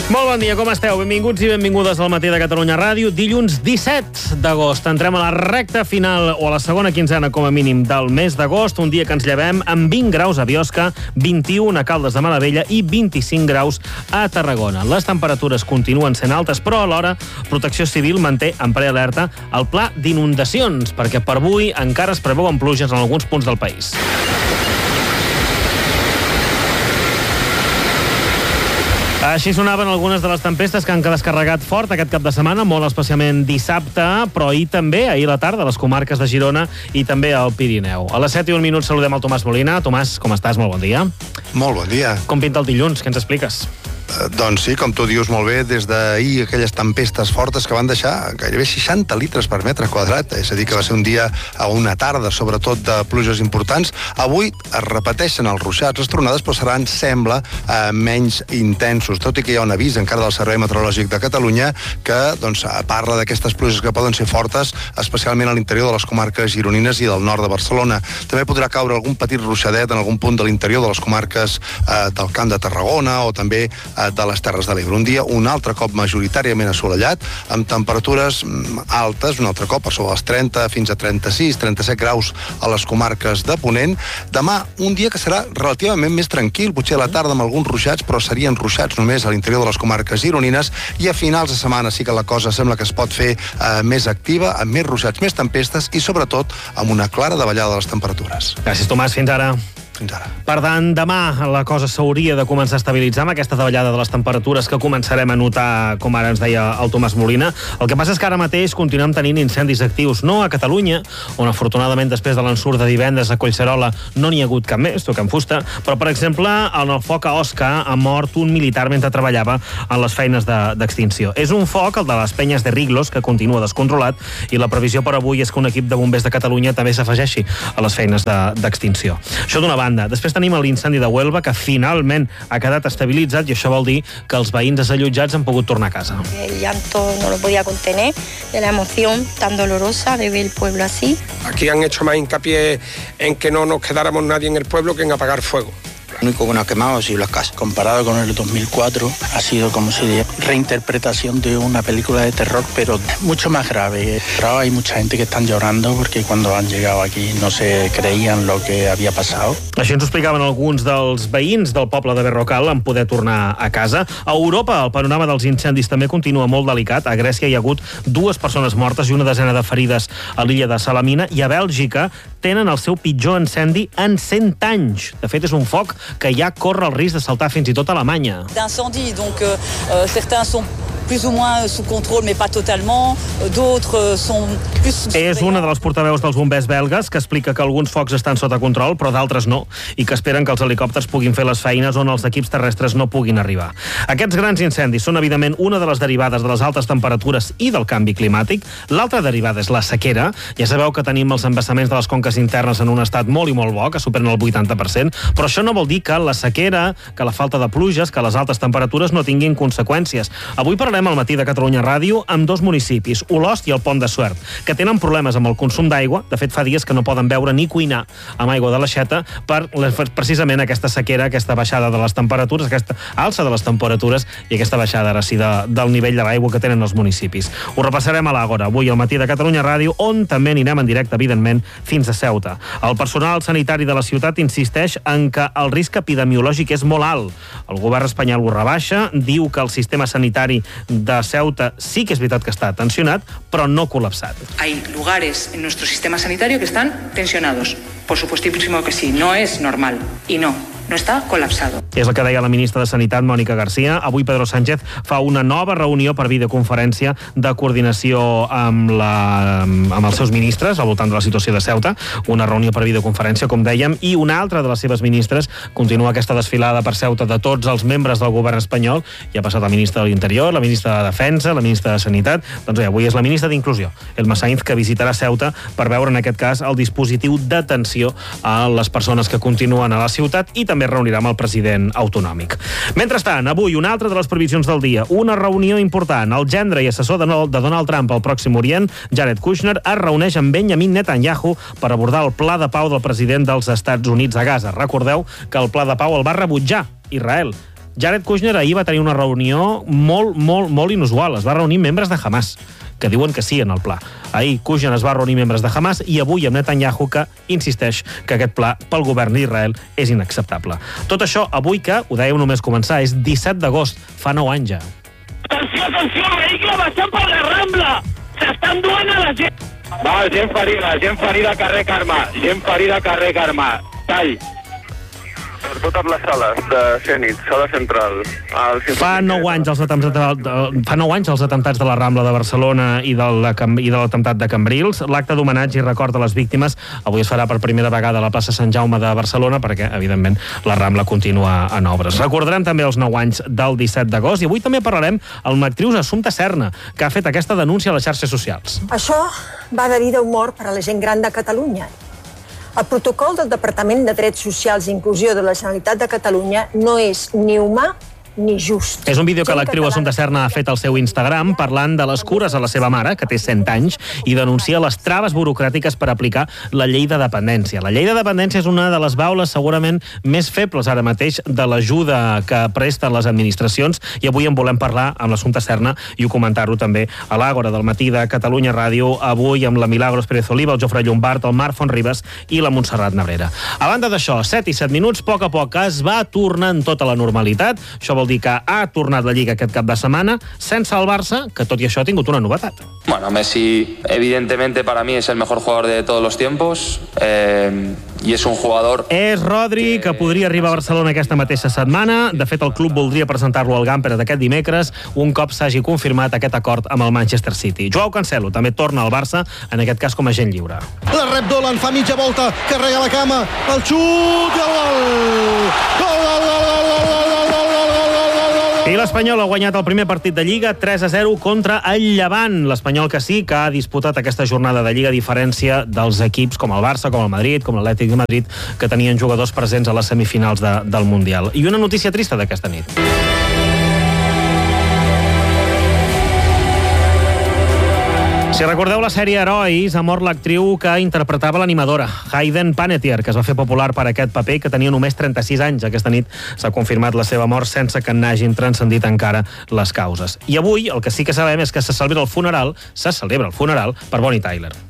Molt bon dia, com esteu? Benvinguts i benvingudes al Matí de Catalunya Ràdio. Dilluns 17 d'agost. Entrem a la recta final o a la segona quinzena, com a mínim, del mes d'agost. Un dia que ens llevem amb 20 graus a Biosca, 21 a Caldes de Malavella i 25 graus a Tarragona. Les temperatures continuen sent altes, però alhora Protecció Civil manté en prealerta el pla d'inundacions, perquè per avui encara es preveuen pluges en alguns punts del país. Així sonaven algunes de les tempestes que han descarregat fort aquest cap de setmana, molt especialment dissabte, però ahir també, ahir a la tarda, a les comarques de Girona i també al Pirineu. A les 7:01 saludem el Tomàs Molina. Tomàs, com estàs? Molt bon dia. Molt bon dia. Com pinta el dilluns? Què ens expliques? Doncs sí, com tu dius molt bé, des d'ahir aquelles tempestes fortes que van deixar gairebé 60 litres per metre quadrat, és a dir, que va ser un dia a una tarda, sobretot de pluges importants. Avui es repeteixen els ruixats, les tronades, però seran, sembla, menys intensos, tot i que hi ha un avís encara del Servei Meteorològic de Catalunya que parla d'aquestes pluges que poden ser fortes, especialment a l'interior de les comarques gironines i del nord de Barcelona. També podrà caure algun petit ruixadet en algun punt de l'interior de les comarques del Camp de Tarragona o també de les Terres de l'Ebre. Un dia un altre cop majoritàriament assolellat, amb temperatures altes, un altre cop per sobre els 30 fins a 36, 37 graus a les comarques de Ponent. Demà, un dia que serà relativament més tranquil, potser a la tarda amb alguns ruixats, però serien ruixats només a l'interior de les comarques gironines, i a finals de setmana sí que la cosa sembla que es pot fer més activa, amb més ruixats, més tempestes i sobretot amb una clara davallada de les temperatures. Gràcies, Tomàs. Fins ara. Fins ara. Per tant, demà la cosa s'hauria de començar a estabilitzar amb aquesta davallada de les temperatures que començarem a notar, com ara ens deia el Tomàs Molina. El que passa és que ara mateix continuem tenint incendis actius, no a Catalunya, on afortunadament després de l'ensurt de divendres a Collserola no n'hi ha hagut cap més, tocant fusta, però per exemple en el foc a Osca ha mort un militar mentre treballava en les feines d'extinció. És un foc, el de les Penyes de Riglos, que continua descontrolat, i la previsió per avui és que un equip de bombers de Catalunya també s'afegeixi a les feines d'extinció. Això d'una banda. Després tenim l'incendi de Huelva, que finalment ha quedat estabilitzat, i això vol dir que els veïns desallotjats han pogut tornar a casa. El llanto no lo podía contener de la emoción tan dolorosa de ver el pueblo así. Aquí han hecho más hincapié en que no nos quedáramos nadie en el pueblo que en apagar fuego. Lo único que nos ha quemado ha sido las casas. Comparado con el 2004, ha sido como si reinterpretación de una película de terror, pero mucho más grave. Pero hay mucha gente que están llorando porque cuando han llegado aquí no se creían lo que había pasado. Així ens ho explicaven alguns dels veïns del poble de Berrocal en poder tornar a casa. A Europa, el panorama dels incendis també continua molt delicat. A Grècia hi ha hagut 2 persones mortes i una desena de ferides a l'illa de Salamina, i a Bèlgica tenen el seu pitjor incendi en 100 anys. De fet, és un foc que ja corre el risc de saltar fins i tot a Alemanya. D'incendie, donc certains sont plus ou moins sous contrôle, mais pas totalement. D'autres sont plus... És una de les portaveus dels bombers belgues que explica que alguns focs estan sota control, però d'altres no, i que esperen que els helicòpters puguin fer les feines on els equips terrestres no puguin arribar. Aquests grans incendis són, evidentment, una de les derivades de les altes temperatures i del canvi climàtic. L'altra derivada és la sequera. Ja sabeu que tenim els embassaments de les conques internes en un estat molt i molt bo, que superen el 80%, però això no vol dir que la sequera, que la falta de pluges, que les altes temperatures no tinguin conseqüències. Avui parlarem al Matí de Catalunya Ràdio amb 2 municipis, Olost i el Pont de Suert, que tenen problemes amb el consum d'aigua. De fet, fa dies que no poden beure ni cuinar amb aigua de l'aixeta per precisament aquesta sequera, aquesta baixada de les temperatures, aquesta alça de les temperatures i aquesta baixada, ara sí, del nivell de l'aigua que tenen els municipis. Ho repassarem a l'Àgora, avui al Matí de Catalunya Ràdio, on també anirem en directe, evidentment, fins a Ceuta. El personal sanitari de la ciutat insisteix en que el risc epidemiològic és molt alt. El govern espanyol ho rebaixa, diu que el sistema sanitari de Ceuta sí que és veritat que està tensionat, però no col·lapsat. Hay lugares en nuestro sistema sanitario que están tensionados. Por supuestísimo que sí, no es normal y no està colapsado. És el que deia la ministra de Sanitat, Mònica Garcia. Avui Pedro Sánchez fa una nova reunió per videoconferència de coordinació amb els seus ministres al voltant de la situació de Ceuta. Una reunió per videoconferència, com dèiem, i una altra de les seves ministres continua aquesta desfilada per Ceuta de tots els membres del govern espanyol. Ja ha passat la ministra de l'Interior, la ministra de Defensa, la ministra de Sanitat. Doncs bé, avui és la ministra d'Inclusió, Elma Sainz, que visitarà Ceuta per veure, en aquest cas, el dispositiu d'atenció a les persones que continuen a la ciutat, i també reunirà amb el president autonòmic. Mentrestant, avui una altra de les previsions del dia, una reunió important. El gendre i assessor de Donald Trump al Pròxim Orient, Jared Kushner, es reuneix amb Benjamin Netanyahu per abordar el pla de pau del president dels Estats Units a Gaza. Recordeu que el pla de pau el va rebutjar Israel. Jared Kushner ahir va tenir una reunió molt inusual. Es va reunir membres de Hamas, que diuen que sí en el pla. Ahir Kushner es va reunir membres de Hamas i avui amb Netanyahu, que insisteix que aquest pla pel govern d'Israel és inacceptable. Tot això avui que, ho dèieu només començar, és 17 d'agost, fa 9 anys ja. Atenció, vehicle baixant per la Rambla! S'estan duent a la gent! Va, gent ferida carrer Carmà. Tall. Per totes les sales de Xènit, sala central. Fa 9 anys els atemptats de la Rambla de Barcelona i de l'atemptat de Cambrils. L'acte d'homenatge i record a les víctimes avui es farà per primera vegada a la plaça Sant Jaume de Barcelona perquè, evidentment, la Rambla continua en obres. Recordarem també els 9 anys del 17 d'agost i avui també parlarem amb l'actriu Assumpta Serna, que ha fet aquesta denúncia a les xarxes socials. Això va de vida o mort per a la gent gran de Catalunya. El protocol del Departament de Drets Socials i Inclusió de la Generalitat de Catalunya no és ni humà ni just. És un vídeo que l'actriu Assumpta Serna ha fet al seu Instagram parlant de les cures a la seva mare, que té 100 anys, i denuncia les traves burocràtiques per aplicar la llei de dependència. La llei de dependència és una de les baules segurament més febles ara mateix de l'ajuda que presten les administracions i avui en volem parlar amb l'Assumpta Serna i comentar-ho també a l'Àgora del matí de Catalunya Ràdio, avui amb la Milagros Pérez Oliva, el Jofre Llombart, el Marc Fontribes i la Montserrat Nebrera. A banda d'això, 7 i 7 minuts, a poc es va tornant tota la normalitat. Això vol dir que ha tornat la Lliga aquest cap de setmana sense el Barça, que tot i això ha tingut una novetat. Bueno, Messi evidentemente para mí es el mejor jugador de todos los tiempos y es un jugador... És Rodri, que podria arribar a Barcelona aquesta mateixa setmana. De fet, el club voldria presentar-lo al Gamper d'aquest dimecres, un cop s'hagi confirmat aquest acord amb el Manchester City. Joao Cancelo també torna al Barça, en aquest cas com a agent lliure. La rep Dolan, fa mitja volta, carrega la cama, el xut i el gol! I l'Espanyol ha guanyat el primer partit de Lliga 3-0 contra el Llevant. L'Espanyol que sí que ha disputat aquesta jornada de Lliga a diferència dels equips com el Barça, com el Madrid, com l'Atlètic de Madrid, que tenien jugadors presents a les semifinals del Mundial. I una notícia trista d'aquesta nit. Si recordeu la sèrie Herois, ha mort l'actriu que interpretava l'animadora, Hayden Panettiere, que es va fer popular per aquest paper, que tenia només 36 anys. Aquesta nit s'ha confirmat la seva mort sense que n'hagin transcendit encara les causes. I avui el que sí que sabem és que se celebra el funeral per Bonnie Tyler.